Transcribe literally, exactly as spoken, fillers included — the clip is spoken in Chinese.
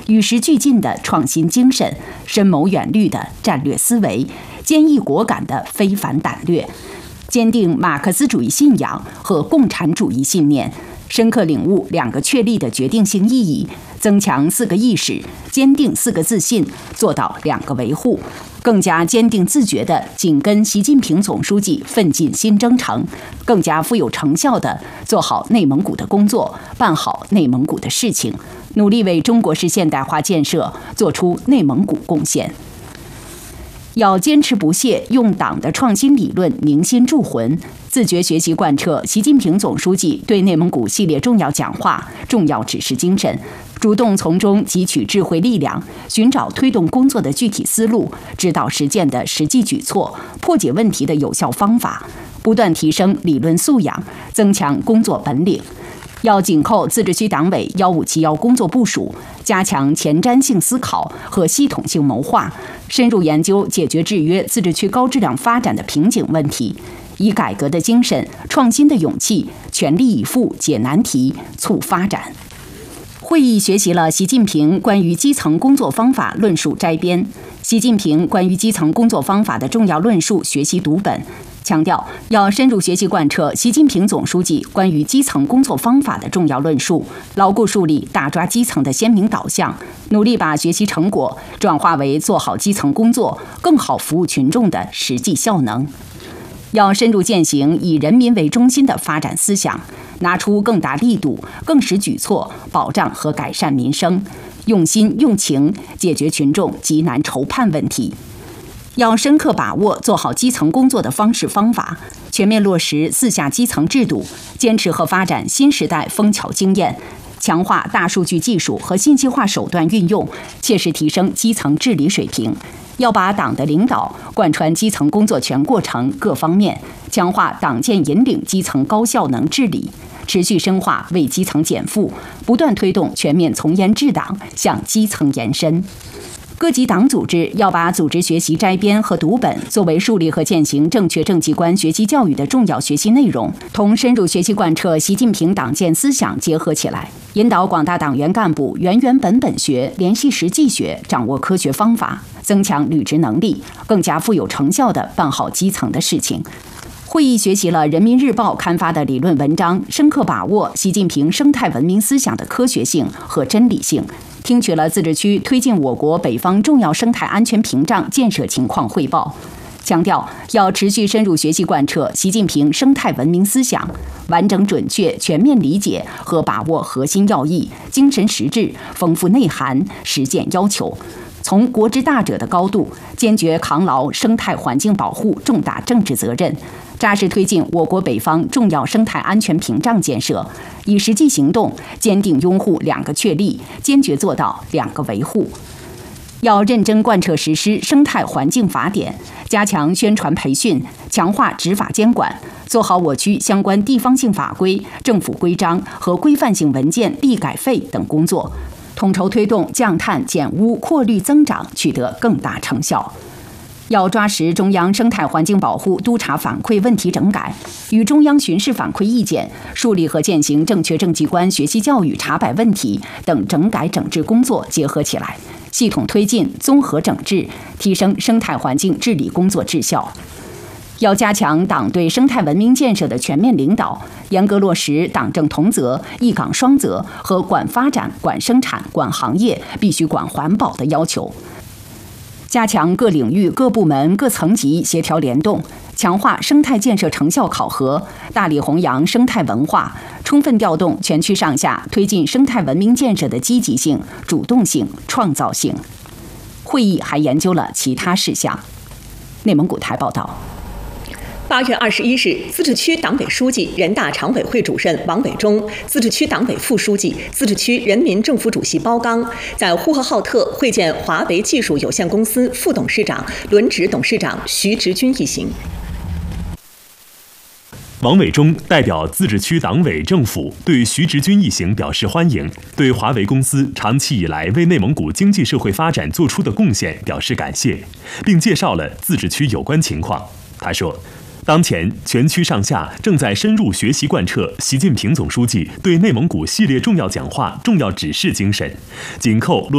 与时俱进的创新精神，深谋远虑的战略思维，坚毅果敢的非凡胆略，坚定马克思主义信仰和共产主义信念，深刻领悟两个确立的决定性意义，增强四个意识，坚定四个自信，做到两个维护，更加坚定自觉地紧跟习近平总书记奋进新征程，更加富有成效地做好内蒙古的工作，办好内蒙古的事情，努力为中国式现代化建设做出内蒙古贡献。要坚持不懈用党的创新理论凝心铸魂，自觉学习贯彻习近平总书记对内蒙古系列重要讲话、重要指示精神，主动从中汲取智慧力量，寻找推动工作的具体思路，指导实践的实际举措，破解问题的有效方法，不断提升理论素养，增强工作本领。要紧扣自治区党委幺五七幺工作部署，加强前瞻性思考和系统性谋划，深入研究解决制约自治区高质量发展的瓶颈问题，以改革的精神、创新的勇气，全力以赴解难题、促发展。会议学习了习近平关于基层工作方法论述摘编，习近平关于基层工作方法的重要论述学习读本，强调要深入学习贯彻习近平总书记关于基层工作方法的重要论述，牢固树立大抓基层的鲜明导向，努力把学习成果转化为做好基层工作、更好服务群众的实际效能。要深入践行以人民为中心的发展思想，拿出更大力度、更实举措，保障和改善民生，用心用情解决群众急难愁盼问题。要深刻把握做好基层工作的方式方法，全面落实四下基层制度，坚持和发展新时代枫桥经验，强化大数据技术和信息化手段运用，切实提升基层治理水平。要把党的领导贯穿基层工作全过程各方面，强化党建引领基层高效能治理，持续深化为基层减负，不断推动全面从严治党向基层延伸。各级党组织要把组织学习摘编和读本作为树立和践行正确政绩观学习教育的重要学习内容，同深入学习贯彻习近平党建思想结合起来，引导广大党员干部原原本本学、联系实际学，掌握科学方法，增强履职能力，更加富有成效地办好基层的事情。会议学习了《人民日报》刊发的理论文章，深刻把握习近平生态文明思想的科学性和真理性，听取了自治区推进我国北方重要生态安全屏障建设情况汇报，强调要持续深入学习贯彻习近平生态文明思想，完整准确全面理解和把握核心要义、精神实质、丰富内涵、实践要求，从国之大者的高度，坚决扛牢生态环境保护重大政治责任，扎实推进我国北方重要生态安全屏障建设，以实际行动坚定拥护两个确立，坚决做到两个维护。要认真贯彻实施生态环境法典，加强宣传培训，强化执法监管，做好我区相关地方性法规、政府规章和规范性文件立改废等工作，统筹推动降碳减污扩绿增长取得更大成效。要抓实中央生态环境保护督查反馈问题整改，与中央巡视反馈意见，树立和践行正确政绩观学习教育查摆问题等整改整治工作结合起来，系统推进综合整治，提升生态环境治理工作质效。要加强党对生态文明建设的全面领导，严格落实党政同责、一岗双责和管发展、管生产、管行业必须管环保的要求。加强各领域、各部门、各层级协调联动，强化生态建设成效考核，大力弘扬生态文化，充分调动全区上下推进生态文明建设的积极性、主动性、创造性。会议还研究了其他事项。内蒙古台报道。 八月二十一日，自治区党委书记、人大常委会主任王伟忠，自治区党委副书记、自治区人民政府主席包刚在呼和浩特会见华为技术有限公司副董事长、轮值董事长徐直军一行。 王伟忠代表自治区党委政府对徐直军一行表示欢迎，对华为公司长期以来为内蒙古经济社会发展做出的贡献表示感谢，并介绍了自治区有关情况。他说，当前，全区上下正在深入学习贯彻习近平总书记对内蒙古系列重要讲话、重要指示精神，紧扣落